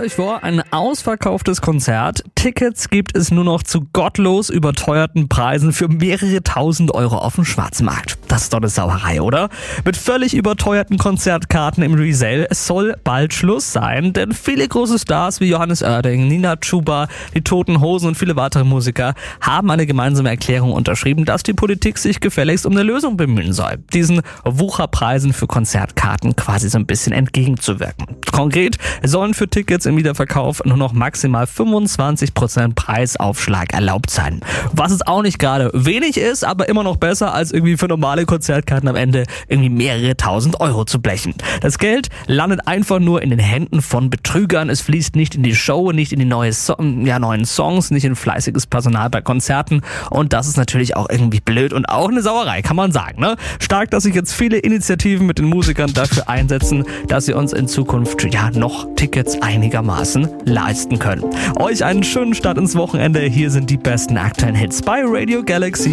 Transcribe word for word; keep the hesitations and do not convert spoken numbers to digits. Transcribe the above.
euch vor, ein ausverkauftes Konzert. Tickets gibt es nur noch zu gottlos überteuerten Preisen für mehrere tausend Euro auf dem Schwarzmarkt. Das ist doch eine Sauerei, oder? Mit völlig überteuerten Konzertkarten im Resale. Es soll bald Schluss sein, denn viele große Stars wie Johannes Oerding, Nina Chuba, die Toten Hosen und viele weitere Musiker haben eine gemeinsame Erklärung unterschrieben, dass die Politik sich gefälligst um eine Lösung bemühen soll, diesen Wucherpreisen für Konzertkarten quasi so ein bisschen entgegenzuwirken. Konkret sollen für Tickets im Wiederverkauf nur noch maximal fünfundzwanzig Prozent Preisaufschlag erlaubt sein. Was es auch nicht gerade wenig ist, aber immer noch besser, als irgendwie für normale Konzertkarten am Ende irgendwie mehrere tausend Euro zu blechen. Das Geld landet einfach nur in den Händen von Betrügern. Es fließt nicht in die Show, nicht in die neue so- ja, neuen Songs, nicht in fleißiges Personal bei Konzerten. Und das ist natürlich auch irgendwie blöd und auch eine Sauerei, kann man sagen. Ne? Stark, dass sich jetzt viele Initiativen mit den Musikern dafür einsetzen, dass sie uns in Zukunft ja noch Tickets einigermaßen leisten können. Euch einen schönen Start ins Wochenende. Hier sind die besten aktuellen Hits bei Radio Galaxy.